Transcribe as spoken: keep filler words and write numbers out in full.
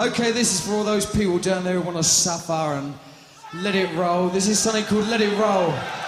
Okay, this is for all those people down there who want to suffer and let it roll. This is something called Let It Roll.